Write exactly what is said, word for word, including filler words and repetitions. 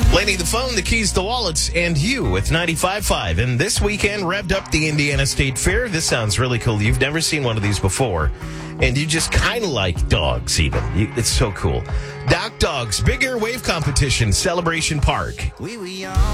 Lady the phone, the keys, the wallets, and you with ninety-five point five. And this weekend, revved up the Indiana State Fair. This sounds really cool. You've never seen one of these before. And you just kind of like dogs, even. You, it's so cool. Doc Dogs, Big Air Wave Competition, Celebration Park.